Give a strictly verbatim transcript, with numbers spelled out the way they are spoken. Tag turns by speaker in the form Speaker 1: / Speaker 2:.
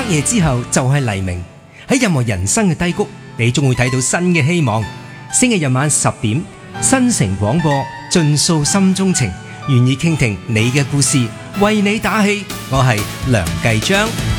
Speaker 1: 黑夜之後就係黎明，喺任何人生嘅低谷，你終會睇到新嘅希望。星期日晚十點，新城廣播，盡訴心中情，願意傾聽你嘅故事，為你打氣。我係梁繼章。